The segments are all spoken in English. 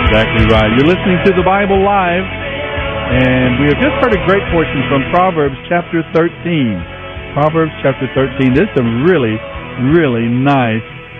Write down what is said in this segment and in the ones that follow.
Exactly right. You're listening to the Bible Live, and we have just heard a great portion from Proverbs chapter 13. Proverbs chapter 13. There's some really, really nice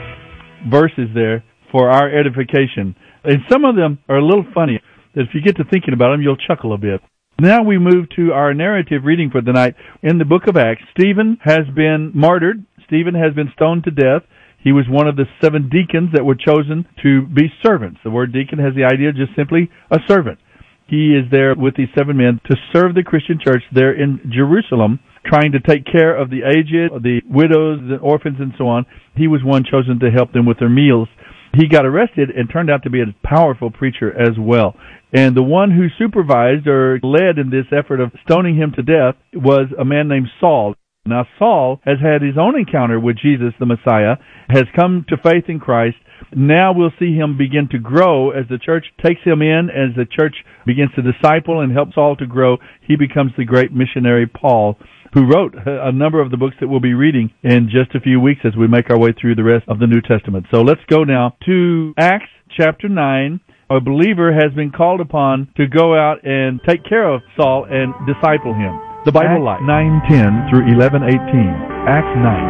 verses there for our edification. And some of them are a little funny. If you get to thinking about them, you'll chuckle a bit. Now we move to our narrative reading for the night. In the book of Acts, Stephen has been martyred. Stephen has been stoned to death. He was one of the 7 deacons that were chosen to be servants. The word deacon has the idea of just simply a servant. He is there with these 7 men to serve the Christian church there in Jerusalem, trying to take care of the aged, the widows, the orphans, and so on. He was one chosen to help them with their meals. He got arrested and turned out to be a powerful preacher as well. And the one who supervised or led in this effort of stoning him to death was a man named Saul. Now, Saul has had his own encounter with Jesus, the Messiah, has come to faith in Christ. Now we'll see him begin to grow as the church takes him in, as the church begins to disciple and help Saul to grow. He becomes the great missionary Paul, who wrote a number of the books that we'll be reading in just a few weeks as we make our way through the rest of the New Testament. So let's go now to Acts chapter 9. A believer has been called upon to go out and take care of Saul and disciple him. The Bible Life. 9:10 through 11:18. Acts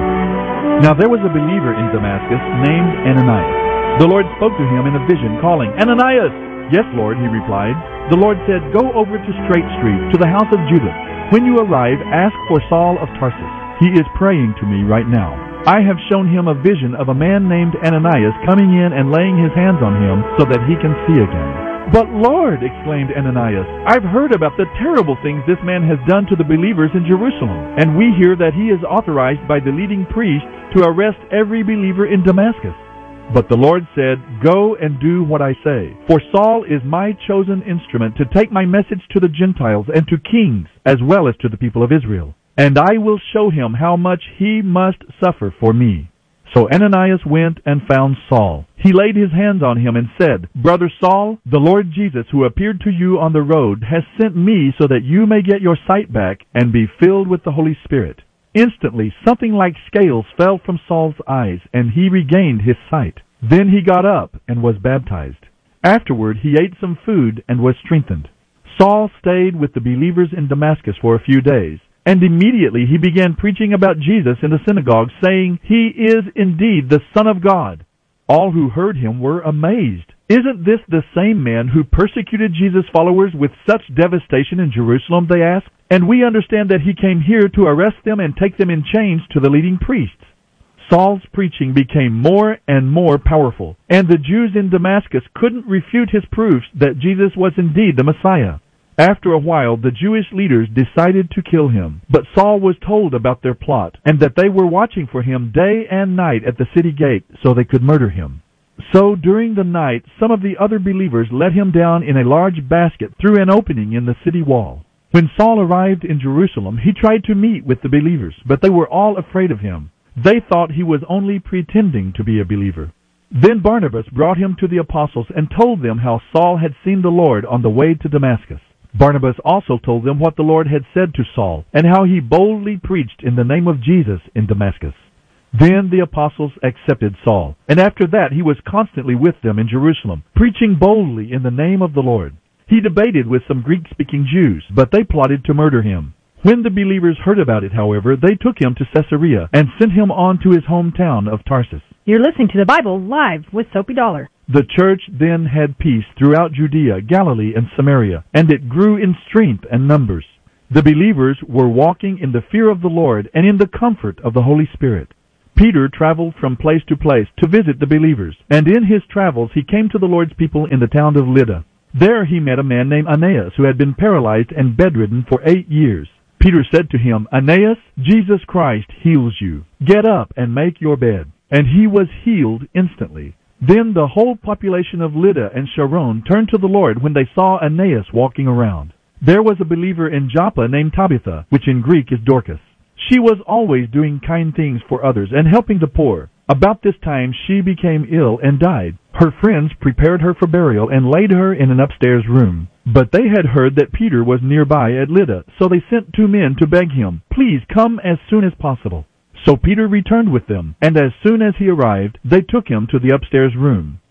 9. Now there was a believer in Damascus named Ananias. The Lord spoke to him in a vision, calling, "Ananias!" "Yes, Lord," he replied. The Lord said, "Go over to Straight Street, to the house of Judas. When you arrive, ask for Saul of Tarsus. He is praying to me right now. I have shown him a vision of a man named Ananias coming in and laying his hands on him so that he can see again." "But Lord," exclaimed Ananias, "I've heard about the terrible things this man has done to the believers in Jerusalem, and we hear that he is authorized by the leading priest to arrest every believer in Damascus." But the Lord said, "Go and do what I say, for Saul is my chosen instrument to take my message to the Gentiles and to kings, as well as to the people of Israel. And I will show him how much he must suffer for me." So Ananias went and found Saul. He laid his hands on him and said, "Brother Saul, the Lord Jesus, who appeared to you on the road, has sent me so that you may get your sight back and be filled with the Holy Spirit." Instantly, something like scales fell from Saul's eyes, and he regained his sight. Then he got up and was baptized. Afterward, he ate some food and was strengthened. Saul stayed with the believers in Damascus for a few days. And immediately he began preaching about Jesus in the synagogue, saying, "He is indeed the Son of God." All who heard him were amazed. "Isn't this the same man who persecuted Jesus' followers with such devastation in Jerusalem?" they asked. "And we understand that he came here to arrest them and take them in chains to the leading priests." Saul's preaching became more and more powerful, and the Jews in Damascus couldn't refute his proofs that Jesus was indeed the Messiah. After a while, the Jewish leaders decided to kill him, but Saul was told about their plot, and that they were watching for him day and night at the city gate so they could murder him. So during the night, some of the other believers let him down in a large basket through an opening in the city wall. When Saul arrived in Jerusalem, he tried to meet with the believers, but they were all afraid of him. They thought he was only pretending to be a believer. Then Barnabas brought him to the apostles and told them how Saul had seen the Lord on the way to Damascus. Barnabas also told them what the Lord had said to Saul, and how he boldly preached in the name of Jesus in Damascus. Then the apostles accepted Saul, and after that he was constantly with them in Jerusalem, preaching boldly in the name of the Lord. He debated with some Greek-speaking Jews, but they plotted to murder him. When the believers heard about it, however, they took him to Caesarea and sent him on to his hometown of Tarsus. You're listening to the Bible Live with Soapy Dollar. The church then had peace throughout Judea, Galilee, and Samaria, and it grew in strength and numbers. The believers were walking in the fear of the Lord and in the comfort of the Holy Spirit. Peter traveled from place to place to visit the believers, and in his travels he came to the Lord's people in the town of Lydda. There he met a man named Aeneas, who had been paralyzed and bedridden for 8 years. Peter said to him, "Aeneas, Jesus Christ heals you. Get up and make your bed." And he was healed instantly. Then the whole population of Lydda and Sharon turned to the Lord when they saw Aeneas walking around. There was a believer in Joppa named Tabitha, which in Greek is Dorcas. She was always doing kind things for others and helping the poor. About this time she became ill and died. Her friends prepared her for burial and laid her in an upstairs room. But they had heard that Peter was nearby at Lydda, so they sent 2 men to beg him, "Please come as soon as possible." So Peter returned with them, and as soon as he arrived, they took him to the upstairs room.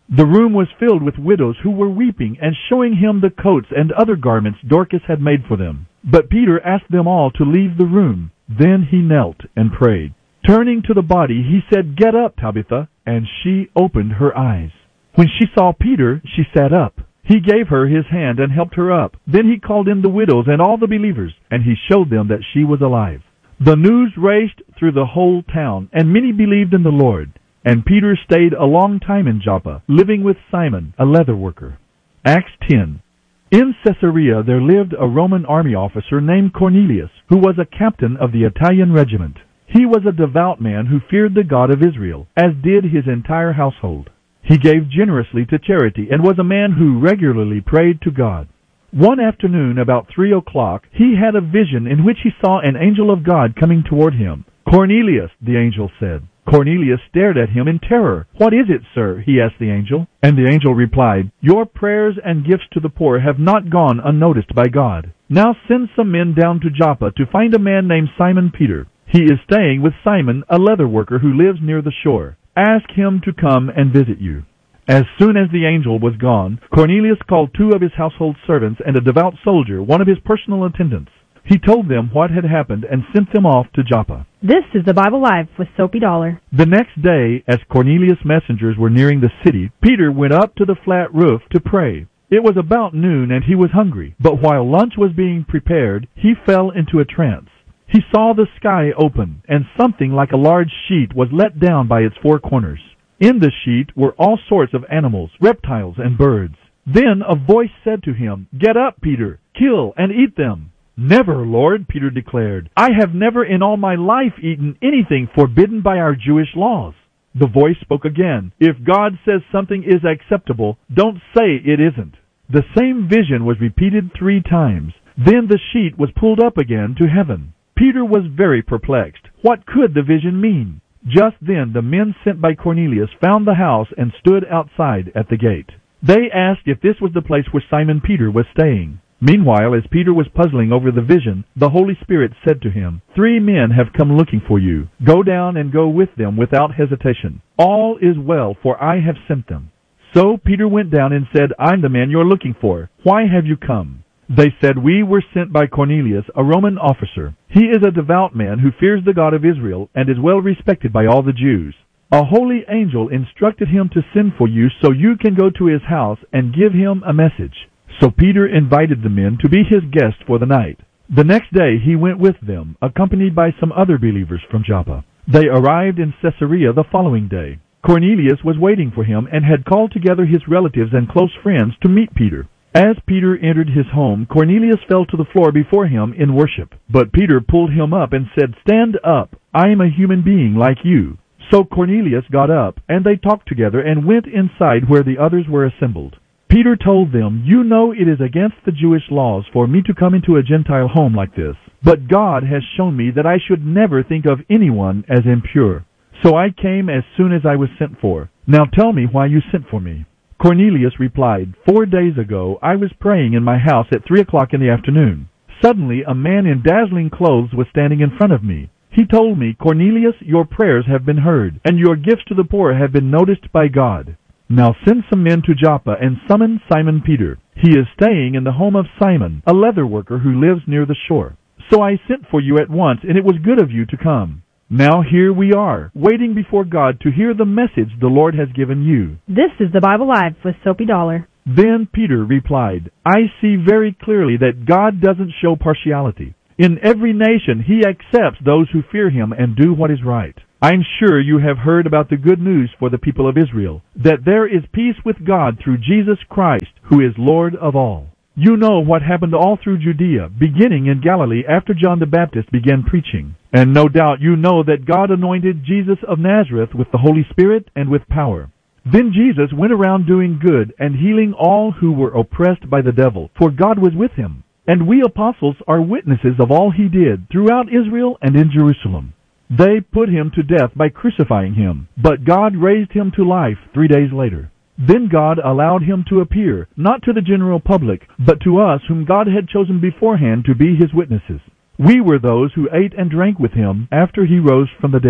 The room was filled with widows who were weeping and showing him the coats and other garments Dorcas had made for them. But Peter asked them all to leave the room. Then he knelt and prayed. Turning to the body, he said, "Get up, Tabitha," and she opened her eyes. When she saw Peter, she sat up. He gave her his hand and helped her up. Then he called in the widows and all the believers, and he showed them that she was alive. The news raced through the whole town, and many believed in the Lord. And Peter stayed a long time in Joppa, living with Simon, a leather worker. Acts 10. In Caesarea there lived a Roman army officer named Cornelius, who was a captain of the Italian regiment. He was a devout man who feared the God of Israel, as did his entire household. He gave generously to charity and was a man who regularly prayed to God. One afternoon about 3 o'clock, he had a vision in which he saw an angel of God coming toward him. "Cornelius," the angel said. Cornelius stared at him in terror. "What is it, sir?" he asked the angel. And the angel replied, "Your prayers and gifts to the poor have not gone unnoticed by God. Now send some men down to Joppa to find a man named Simon Peter. He is staying with Simon, a leather worker who lives near the shore. Ask him to come and visit you." As soon as the angel was gone, Cornelius called 2 of his household servants and a devout soldier, one of his personal attendants. He told them what had happened and sent them off to Joppa. This is the Bible Live with Soapy Dollar. The next day, as Cornelius' messengers were nearing the city, Peter went up to the flat roof to pray. It was about noon and he was hungry, but while lunch was being prepared, he fell into a trance. He saw the sky open, and something like a large sheet was let down by its 4 corners. In the sheet were all sorts of animals, reptiles, and birds. Then a voice said to him, "Get up, Peter, kill and eat them." "Never, Lord," Peter declared. "I have never in all my life eaten anything forbidden by our Jewish laws." The voice spoke again. "If God says something is acceptable, don't say it isn't." The same vision was repeated 3 times. Then the sheet was pulled up again to heaven. Peter was very perplexed. What could the vision mean? Just then the men sent by Cornelius found the house and stood outside at the gate. They asked if this was the place where Simon Peter was staying. Meanwhile, as Peter was puzzling over the vision, the Holy Spirit said to him, "3 men have come looking for you. Go down and go with them without hesitation. All is well, for I have sent them." So Peter went down and said, "I'm the man you're looking for. Why have you come?" They said, "We were sent by Cornelius, a Roman officer. He is a devout man who fears the God of Israel and is well respected by all the Jews. A holy angel instructed him to send for you so you can go to his house and give him a message." So Peter invited the men to be his guests for the night. The next day he went with them, accompanied by some other believers from Joppa. They arrived in Caesarea the following day. Cornelius was waiting for him and had called together his relatives and close friends to meet Peter. As Peter entered his home, Cornelius fell to the floor before him in worship. But Peter pulled him up and said, "Stand up. I am a human being like you." So Cornelius got up, and they talked together and went inside where the others were assembled. Peter told them, "You know it is against the Jewish laws for me to come into a Gentile home like this. But God has shown me that I should never think of anyone as impure. So I came as soon as I was sent for. Now tell me why you sent for me." Cornelius replied, 4 days ago I was praying in my house at 3 o'clock in the afternoon. Suddenly a man in dazzling clothes was standing in front of me. He told me, "Cornelius, your prayers have been heard, and your gifts to the poor have been noticed by God. Now send some men to Joppa and summon Simon Peter. He is staying in the home of Simon, a leather worker who lives near the shore." So I sent for you at once, and it was good of you to come. Now here we are, waiting before God to hear the message the Lord has given you. This is the Bible Live with Soapy Dollar. Then Peter replied, "I see very clearly that God doesn't show partiality. In every nation he accepts those who fear him and do what is right. I'm sure you have heard about the good news for the people of Israel, that there is peace with God through Jesus Christ, who is Lord of all. You know what happened all through Judea, beginning in Galilee after John the Baptist began preaching. And no doubt you know that God anointed Jesus of Nazareth with the Holy Spirit and with power. Then Jesus went around doing good and healing all who were oppressed by the devil, for God was with him. And we apostles are witnesses of all he did throughout Israel and in Jerusalem. They put him to death by crucifying him, but God raised him to life 3 days later. Then God allowed him to appear, not to the general public, but to us whom God had chosen beforehand to be his witnesses. We were those who ate and drank with him after he rose from the dead.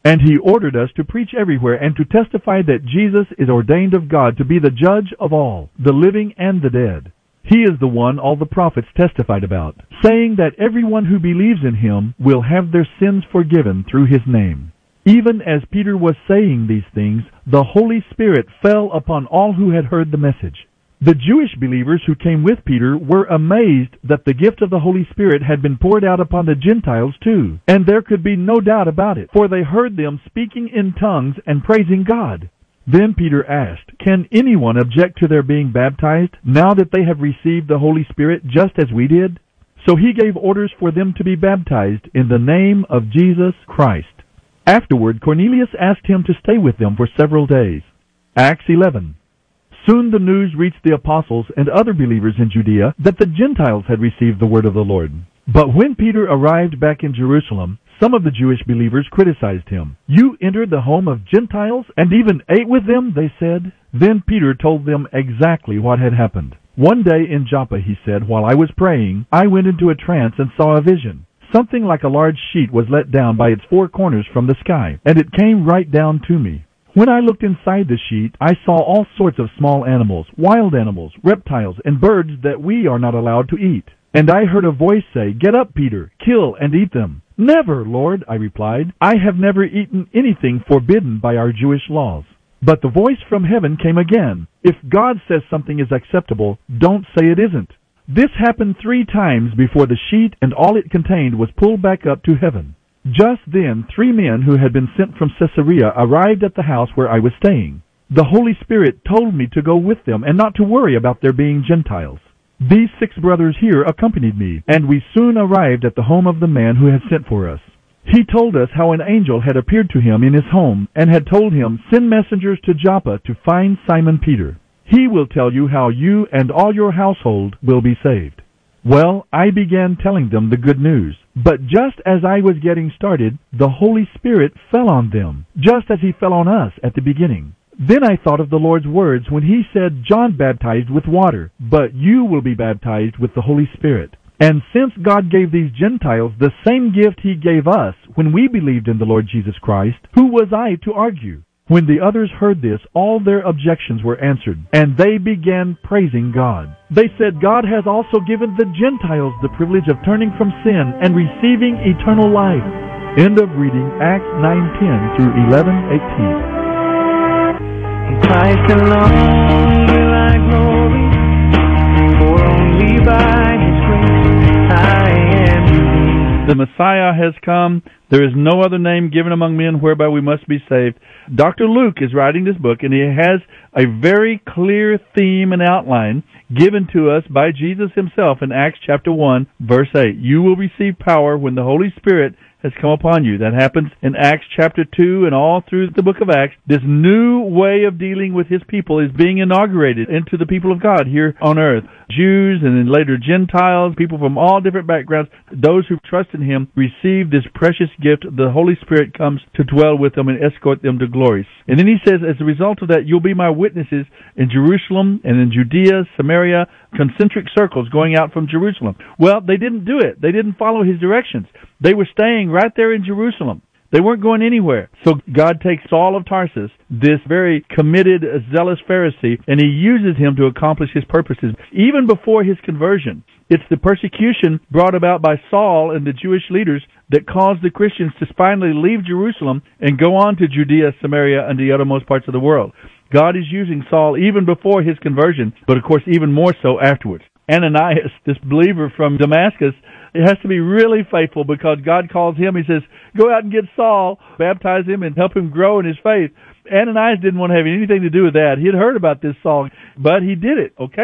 And he ordered us to preach everywhere and to testify that Jesus is ordained of God to be the judge of all, the living and the dead. He is the one all the prophets testified about, saying that everyone who believes in him will have their sins forgiven through his name. Even as Peter was saying these things, the Holy Spirit fell upon all who had heard the message. The Jewish believers who came with Peter were amazed that the gift of the Holy Spirit had been poured out upon the Gentiles too, and there could be no doubt about it, for they heard them speaking in tongues and praising God. Then Peter asked, "Can anyone object to their being baptized now that they have received the Holy Spirit just as we did?" So he gave orders for them to be baptized in the name of Jesus Christ. Afterward, Cornelius asked him to stay with them for several days. Acts 11. Soon the news reached the apostles and other believers in Judea that the Gentiles had received the word of the Lord. But when Peter arrived back in Jerusalem, some of the Jewish believers criticized him. "You entered the home of Gentiles and even ate with them," they said. Then Peter told them exactly what had happened. "One day in Joppa," he said, "while I was praying, I went into a trance and saw a vision. Something like a large sheet was let down by its four corners from the sky, and it came right down to me. When I looked inside the sheet, I saw all sorts of small animals, wild animals, reptiles, and birds that we are not allowed to eat. And I heard a voice say, 'Get up, Peter, kill and eat them.' 'Never, Lord,' I replied. 'I have never eaten anything forbidden by our Jewish laws.' But the voice from heaven came again, 'If God says something is acceptable, don't say it isn't.' This happened 3 times before the sheet and all it contained was pulled back up to heaven. Just then 3 men who had been sent from Caesarea arrived at the house where I was staying. The Holy Spirit told me to go with them and not to worry about their being Gentiles. These 6 brothers here accompanied me, and we soon arrived at the home of the man who had sent for us. He told us how an angel had appeared to him in his home and had told him, 'Send messengers to Joppa to find Simon Peter. He will tell you how you and all your household will be saved.' Well, I began telling them the good news. But just as I was getting started, the Holy Spirit fell on them, just as he fell on us at the beginning. Then I thought of the Lord's words when he said, 'John baptized with water, but you will be baptized with the Holy Spirit.' And since God gave these Gentiles the same gift he gave us when we believed in the Lord Jesus Christ, who was I to argue?" When the others heard this, all their objections were answered, and they began praising God. They said, "God has also given the Gentiles the privilege of turning from sin and receiving eternal life." End of reading Acts 9:10 through 11:18. Christ alone will I glory, for only by his grace I am redeemed. The Messiah has come. There is no other name given among men whereby we must be saved. Dr. Luke is writing this book, and he has a very clear theme and outline given to us by Jesus himself in Acts chapter 1, verse 8. You will receive power when the Holy Spirit has come upon you. That happens in Acts chapter 2 and all through the book of Acts. This new way of dealing with his people is being inaugurated into the people of God here on earth. Jews and then later Gentiles, people from all different backgrounds, those who trust in him receive this precious gift. The Holy Spirit comes to dwell with them and escort them to glory. And then he says, as a result of that, you'll be my witnesses in Jerusalem and in Judea, Samaria, concentric circles going out from Jerusalem. Well, they didn't do it. They didn't follow his directions. They were staying right there in Jerusalem. They weren't going anywhere. So God takes Saul of Tarsus, this very committed, zealous Pharisee, and he uses him to accomplish his purposes. Even before his conversion, it's the persecution brought about by Saul and the Jewish leaders that caused the Christians to finally leave Jerusalem and go on to Judea, Samaria, and the uttermost parts of the world. God is using Saul even before his conversion, but of course even more so afterwards. Ananias, this believer from Damascus, it has to be really faithful because God calls him. He says, go out and get Saul, baptize him, and help him grow in his faith. Ananias didn't want to have anything to do with that. He had heard about this Saul, but he did it, okay?